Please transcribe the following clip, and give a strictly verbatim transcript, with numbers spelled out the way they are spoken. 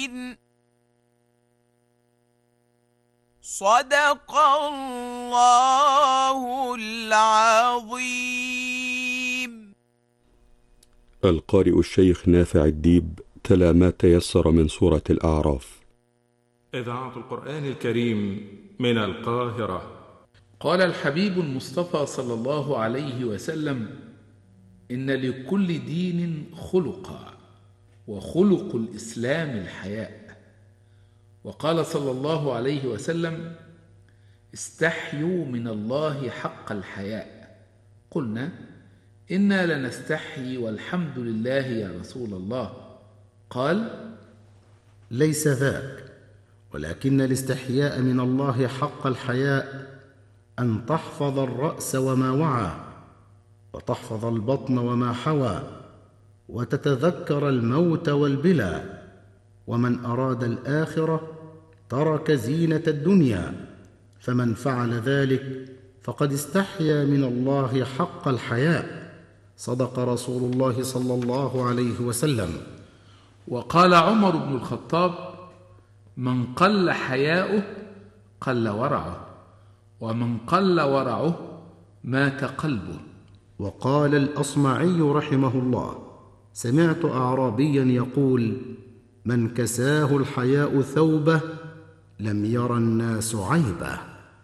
صدق الله العظيم. القارئ الشيخ نافع الديب تلا ما تيسر من سورة الأعراف. إذاعة القرآن الكريم من القاهرة. قال الحبيب المصطفى صلى الله عليه وسلم: إن لكل دين خلقا، وخلق الإسلام الحياء. وقال صلى الله عليه وسلم: استحيوا من الله حق الحياء. قلنا: إنا لنستحيي والحمد لله يا رسول الله. قال: ليس ذاك، ولكن الاستحياء من الله حق الحياء أن تحفظ الرأس وما وعى، وتحفظ البطن وما حوى، وتتذكر الموت والبلى. ومن أراد الآخرة ترك زينة الدنيا، فمن فعل ذلك فقد استحيا من الله حق الحياء. صدق رسول الله صلى الله عليه وسلم. وقال عمر بن الخطاب: من قل حياؤه قل ورعه، ومن قل ورعه مات قلبه. وقال الأصمعي رحمه الله: سمعت أعرابيا يقول: من كساه الحياء ثوبه لم ير الناس عيبه.